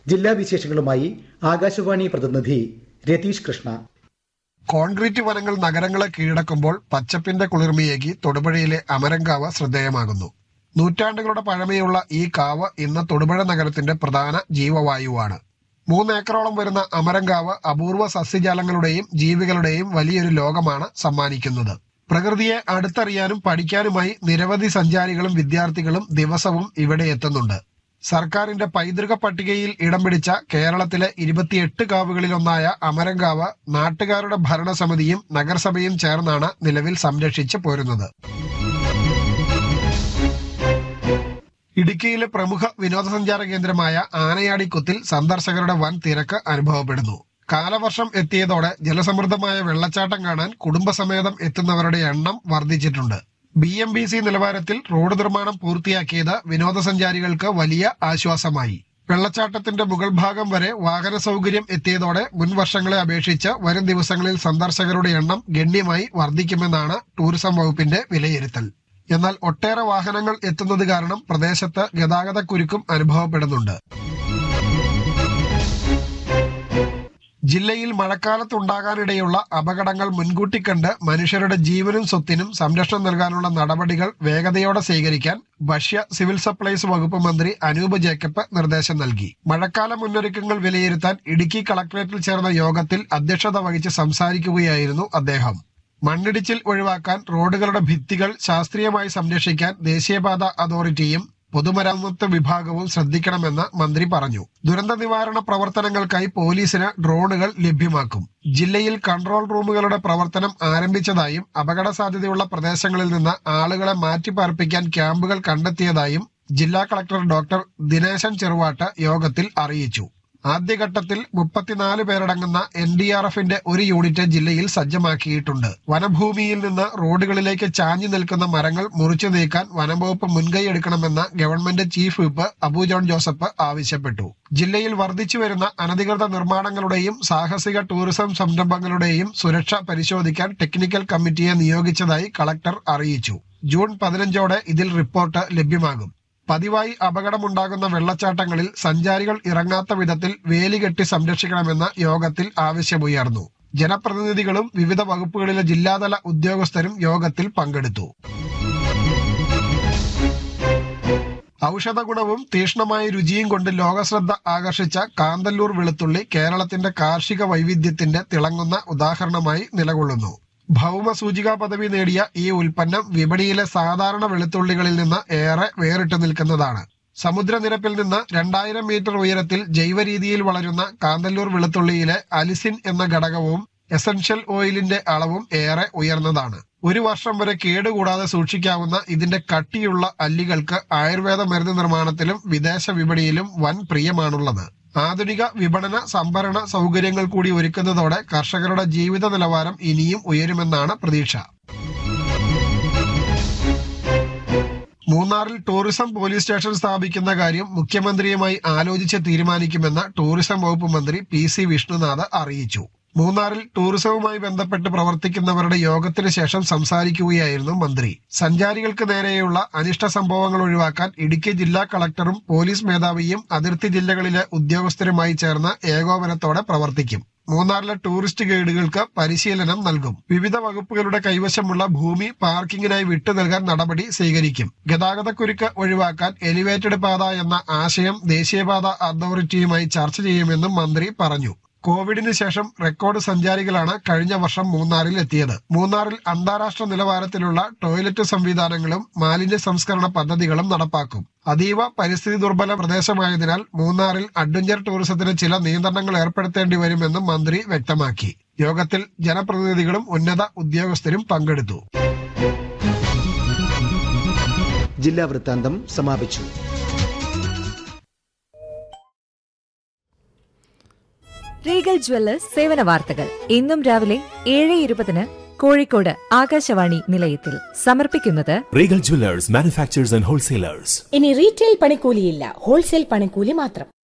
ജില്ലാ വിശേഷങ്ങളുമായി ആകാശവാണി പ്രതിനിധി രതീഷ് കൃഷ്ണ. കോൺക്രീറ്റ് വനങ്ങൾ നഗരങ്ങളെ കീഴടക്കുമ്പോൾ പച്ചപ്പിന്റെ കുളിർമയേകി തൊടുപുഴയിലെ അമരങ്കാവ് ശ്രദ്ധേയമാകുന്നു. നൂറ്റാണ്ടുകളുടെ പഴമയുള്ള ഈ കാവ് ഇന്ന് തൊടുപുഴ നഗരത്തിന്റെ പ്രധാന ജീവവായുവാണ്. 3 ഏക്കറോളം വരുന്ന അമരങ്കാവ് അപൂർവ സസ്യജാലങ്ങളുടെയും ജീവികളുടെയും വലിയൊരു ലോകമാണ് സമ്മാനിക്കുന്നത്. പ്രകൃതിയെ അടുത്തറിയാനും പഠിക്കാനുമായി നിരവധി സഞ്ചാരികളും വിദ്യാർത്ഥികളും ദിവസവും ഇവിടെ എത്തുന്നുണ്ട്. സർക്കാരിന്റെ പൈതൃക പട്ടികയിൽ ഇടം പിടിച്ച കേരളത്തിലെ 28 കാവുകളിലൊന്നായ അമരങ്കാവ് നാട്ടുകാരുടെ ഭരണസമിതിയും നഗരസഭയും ചേർന്നാണ് നിലവിൽ സംരക്ഷിച്ചു പോരുന്നത്. ഇടുക്കിയിലെ പ്രമുഖ വിനോദസഞ്ചാര കേന്ദ്രമായ ആനയാടിക്കുത്തിൽ സന്ദർശകരുടെ വൻ തിരക്ക് അനുഭവപ്പെടുന്നു. കാലവർഷം എത്തിയതോടെ ജലസമൃദ്ധമായ വെള്ളച്ചാട്ടം കാണാൻ കുടുംബസമേതം എത്തുന്നവരുടെ എണ്ണം വർദ്ധിച്ചിട്ടുണ്ട്. BMBC നിലവാരത്തിൽ റോഡ് നിർമ്മാണം പൂർത്തിയാക്കിയത് വിനോദസഞ്ചാരികൾക്ക് വലിയ ആശ്വാസമായി. വെള്ളച്ചാട്ടത്തിന്റെ മുകൾ ഭാഗം വരെ വാഹന സൗകര്യം എത്തിയതോടെ മുൻ വർഷങ്ങളെ അപേക്ഷിച്ച് വരും ദിവസങ്ങളിൽ സന്ദർശകരുടെ എണ്ണം ഗണ്യമായി വർദ്ധിക്കുമെന്നാണ് ടൂറിസം വകുപ്പിന്റെ വിലയിരുത്തൽ. എന്നാൽ ഒട്ടേറെ വാഹനങ്ങൾ എത്തുന്നത് കാരണം പ്രദേശത്ത് ഗതാഗതക്കുരുക്കും അനുഭവപ്പെടുന്നുണ്ട്. ജില്ലയിൽ മഴക്കാലത്തുണ്ടാകാനിടയുള്ള അപകടങ്ങൾ മുൻകൂട്ടി കണ്ട് മനുഷ്യരുടെ ജീവനും സ്വത്തിനും സംരക്ഷണം നൽകാനുള്ള നടപടികൾ വേഗതയോടെ സ്വീകരിക്കാൻ ഭക്ഷ്യ സിവിൽ സപ്ലൈസ് വകുപ്പ് മന്ത്രി അനൂപ് ജേക്കബ് നിർദ്ദേശം നൽകി. മഴക്കാല മുന്നൊരുക്കങ്ങൾ വിലയിരുത്താൻ ഇടുക്കി കളക്ടറേറ്റിൽ ചേർന്ന യോഗത്തിൽ അധ്യക്ഷത വഹിച്ച് സംസാരിക്കുകയായിരുന്നു അദ്ദേഹം. മണ്ണിടിച്ചിൽ ഒഴിവാക്കാൻ റോഡുകളുടെ ഭിത്തികൾ ശാസ്ത്രീയമായി സംരക്ഷിക്കാൻ ദേശീയപാത അതോറിറ്റിയും പൊതുമരാമത്ത് വിഭാഗവും ശ്രദ്ധിക്കണമെന്ന് മന്ത്രി പറഞ്ഞു. ദുരന്ത നിവാരണ പ്രവർത്തനങ്ങൾക്കായി പോലീസിന് ഡ്രോണുകൾ ലഭ്യമാക്കും. ജില്ലയിൽ കൺട്രോൾ റൂമുകളുടെ പ്രവർത്തനം ആരംഭിച്ചതായും അപകട സാധ്യതയുള്ള പ്രദേശങ്ങളിൽ നിന്ന് ആളുകളെ മാറ്റിപ്പാർപ്പിക്കാൻ ക്യാമ്പുകൾ കണ്ടെത്തിയതായും ജില്ലാ കളക്ടർ ഡോക്ടർ ദിനേശൻ ചെറുവാട്ട് യോഗത്തിൽ അറിയിച്ചു. ആദ്യഘട്ടത്തിൽ 34 പേരടങ്ങുന്ന NDRFന്റെ ഒരു യൂണിറ്റ് ജില്ലയിൽ സജ്ജമാക്കിയിട്ടുണ്ട്. വനഭൂമിയിൽ നിന്ന് റോഡുകളിലേക്ക് ചാഞ്ഞു നിൽക്കുന്ന മരങ്ങൾ മുറിച്ചു നീക്കാൻ വനംവകുപ്പ് മുൻകൈയെടുക്കണമെന്ന് government chief whip Abu John Joseph ആവശ്യപ്പെട്ടു. ജില്ലയിൽ വർദ്ധിച്ചുവരുന്ന അനധികൃത നിർമ്മാണങ്ങളുടെയും സാഹസിക ടൂറിസം സംരംഭങ്ങളുടെയും സുരക്ഷ പരിശോധിക്കാൻ ടെക്നിക്കൽ കമ്മിറ്റിയെ നിയോഗിച്ചതായി കളക്ടർ അറിയിച്ചു. ജൂൺ 15ഓടെ ഇതിൽ റിപ്പോർട്ട് ലഭ്യമാകും. പതിവായി അപകടമുണ്ടാകുന്ന വെള്ളച്ചാട്ടങ്ങളിൽ സഞ്ചാരികൾ ഇറങ്ങാത്ത വിധത്തിൽ വേലികെട്ടി സംരക്ഷിക്കണമെന്ന യോഗത്തിൽ ആവശ്യമുയർന്നു. ജനപ്രതിനിധികളും വിവിധ വകുപ്പുകളിലെ ജില്ലാതല ഉദ്യോഗസ്ഥരും യോഗത്തിൽ പങ്കെടുത്തു. ഔഷധ ഗുണവും തീക്ഷ്ണമായ രുചിയും കൊണ്ട് ലോകശ്രദ്ധ ആകർഷിച്ച കാന്തല്ലൂർ വെളുത്തുള്ളി കേരളത്തിന്റെ കാർഷിക വൈവിധ്യത്തിന്റെ തിളങ്ങുന്ന ഉദാഹരണമായി നിലകൊള്ളുന്നു. ഭൗമ സൂചികാ പദവി നേടിയ ഈ ഉൽപ്പന്നം വിപണിയിലെ സാധാരണ വെളുത്തുള്ളികളിൽ നിന്ന് ഏറെ വേറിട്ട് നിൽക്കുന്നതാണ്. സമുദ്രനിരപ്പിൽ നിന്ന് 2000 മീറ്റർ ഉയരത്തിൽ ജൈവ രീതിയിൽ വളരുന്ന കാന്തല്ലൂർ വെളുത്തുള്ളിയിലെ അലിസിൻ എന്ന ഘടകവും എസൻഷ്യൽ ഓയിലിന്റെ അളവും ഏറെ ഉയർന്നതാണ്. 1 വർഷം വരെ കേടുകൂടാതെ സൂക്ഷിക്കാവുന്ന ഇതിന്റെ കട്ടിയുള്ള അല്ലികൾക്ക് ആയുർവേദ മരുന്ന് നിർമ്മാണത്തിലും വിദേശ വിപണിയിലും വൻ പ്രിയമാണുള്ളത്. ആധുനിക വിപണന സംഭരണ സൗകര്യങ്ങൾ കൂടി ഒരുക്കുന്നതോടെ കർഷകരുടെ ജീവിത നിലവാരം ഇനിയും ഉയരുമെന്നാണ് പ്രതീക്ഷ. മൂന്നാറിൽ ടൂറിസം പോലീസ് സ്റ്റേഷൻ സ്ഥാപിക്കുന്ന കാര്യം മുഖ്യമന്ത്രിയുമായി ആലോചിച്ച് തീരുമാനിക്കുമെന്ന് ടൂറിസം വകുപ്പ് മന്ത്രി PC വിഷ്ണുനാഥ് അറിയിച്ചു. മൂന്നാറിൽ ടൂറിസവുമായി ബന്ധപ്പെട്ട് പ്രവർത്തിക്കുന്നവരുടെ യോഗത്തിന് ശേഷം സംസാരിക്കുകയായിരുന്നു മന്ത്രി. സഞ്ചാരികൾക്ക് നേരെയുള്ള അനിഷ്ട സംഭവങ്ങൾ ഒഴിവാക്കാൻ ഇടുക്കി ജില്ലാ കളക്ടറും പോലീസ് മേധാവിയും അതിർത്തി ജില്ലകളിലെ ഉദ്യോഗസ്ഥരുമായി ചേർന്ന് ഏകോപനത്തോടെ പ്രവർത്തിക്കും. മൂന്നാറിലെ ടൂറിസ്റ്റ് ഗൈഡുകൾക്ക് പരിശീലനം നൽകും. വിവിധ വകുപ്പുകളുടെ കൈവശമുള്ള ഭൂമി പാർക്കിങ്ങിനായി വിട്ടു നൽകാൻ നടപടി സ്വീകരിക്കും. ഗതാഗതക്കുരുക്ക് ഒഴിവാക്കാൻ എലിവേറ്റഡ് പാത എന്ന ആശയം ദേശീയപാത അതോറിറ്റിയുമായി ചർച്ച ചെയ്യുമെന്നും മന്ത്രി പറഞ്ഞു. കോവിഡിന് ശേഷം റെക്കോർഡ് സഞ്ചാരികളാണ് കഴിഞ്ഞ വർഷം മൂന്നാറിൽ എത്തിയത്. മൂന്നാറിൽ അന്താരാഷ്ട്ര നിലവാരത്തിലുള്ള ടോയ്ലറ്റ് സംവിധാനങ്ങളും മാലിന്യ സംസ്കരണ പദ്ധതികളും നടപ്പാക്കും. അതീവ പരിസ്ഥിതി ദുർബല പ്രദേശമായതിനാൽ മൂന്നാറിൽ അഡ്വഞ്ചർ ടൂറിസത്തിന് ചില നിയന്ത്രണങ്ങൾ ഏർപ്പെടുത്തേണ്ടി വരുമെന്നും മന്ത്രി വ്യക്തമാക്കി. യോഗത്തിൽ ജനപ്രതിനിധികളും ഉന്നത ഉദ്യോഗസ്ഥരും പങ്കെടുത്തു. ജില്ലാ വൃത്താന്തം സമാപിച്ചു. റീഗൽ ജ്വല്ലേഴ്സ് സേവന വാർത്തകൾ ഇന്നും രാവിലെ 7:20 കോഴിക്കോട് ആകാശവാണി നിലയത്തിൽ സമർപ്പിക്കുന്നത് Regal Jewellers manufacturers and wholesalers. ഇനി റീറ്റെയിൽ പണിക്കൂലിയില്ല, ഹോൾസെയിൽ പണിക്കൂലി മാത്രം.